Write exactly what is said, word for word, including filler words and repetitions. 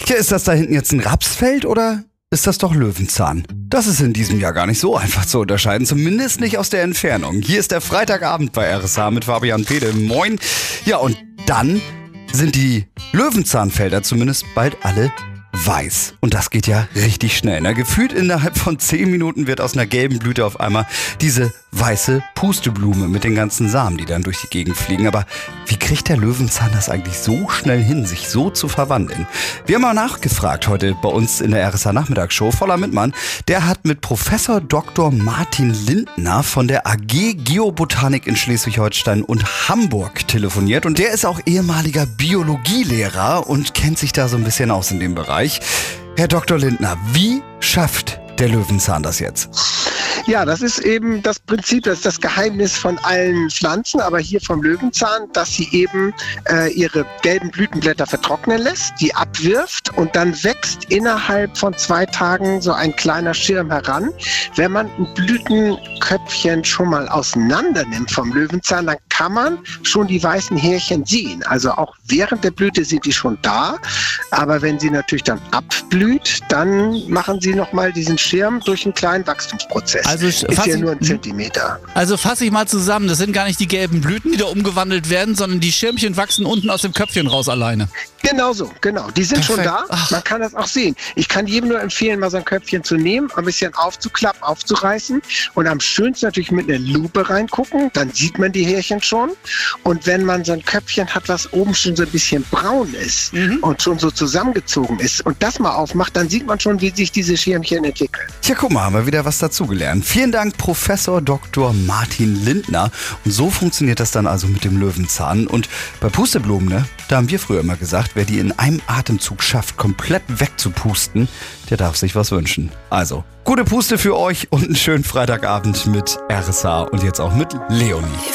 Ja, ist das da hinten jetzt ein Rapsfeld oder ist das doch Löwenzahn? Das ist in diesem Jahr gar nicht so einfach zu unterscheiden, zumindest nicht aus der Entfernung. Hier ist der Freitagabend bei R S H mit Fabian Pede. Moin. Ja, und dann sind die Löwenzahnfelder zumindest bald alle weiß. Und das geht ja richtig schnell. Na, gefühlt innerhalb von zehn Minuten wird aus einer gelben Blüte auf einmal diese weiße Pusteblume mit den ganzen Samen, die dann durch die Gegend fliegen. Aber wie kriegt der Löwenzahn das eigentlich so schnell hin, sich so zu verwandeln? Wir haben mal nachgefragt heute bei uns in der R S H-Nachmittagsshow. Voller Mittmann, der hat mit Professor Doktor Martin Lindner von der A G Geobotanik in Schleswig-Holstein und Hamburg telefoniert. Und der ist auch ehemaliger Biologielehrer und kennt sich da so ein bisschen aus in dem Bereich. Herr Doktor Lindner, wie schafft der Löwenzahn das jetzt? Ja, das ist eben das Prinzip, das ist das Geheimnis von allen Pflanzen, aber hier vom Löwenzahn, dass sie eben äh, ihre gelben Blütenblätter vertrocknen lässt, die abwirft und dann wächst innerhalb von zwei Tagen so ein kleiner Schirm heran. Wenn man ein Blütenköpfchen schon mal auseinander nimmt vom Löwenzahn, dann kann man schon die weißen Härchen sehen. Also auch während der Blüte sind die schon da, aber wenn sie natürlich dann abblüht, dann machen sie nochmal diesen Schirm durch einen kleinen Wachstumsprozess. Also ist ja nur ein Zentimeter. Also fasse ich mal zusammen, das sind gar nicht die gelben Blüten, die da umgewandelt werden, sondern die Schirmchen wachsen unten aus dem Köpfchen raus alleine. Genau so, genau. Die sind Perfekt. schon da, Ach. man kann das auch sehen. Ich kann jedem nur empfehlen, mal so ein Köpfchen zu nehmen, ein bisschen aufzuklappen, aufzureißen und am schönsten natürlich mit einer Lupe reingucken, dann sieht man die Härchen schon. Und wenn man so ein Köpfchen hat, was oben schon so ein bisschen braun ist mhm. und schon so zusammengezogen ist und das mal aufmacht, dann sieht man schon, wie sich diese Schirmchen entwickeln. Tja, guck mal, haben wir wieder was dazugelernt. Vielen Dank, Professor Doktor Martin Lindner. Und so funktioniert das dann also mit dem Löwenzahn. Und bei Pusteblumen, ne, da haben wir früher immer gesagt, wer die in einem Atemzug schafft, komplett wegzupusten, der darf sich was wünschen. Also, gute Puste für euch und einen schönen Freitagabend mit R S H und jetzt auch mit Leonie.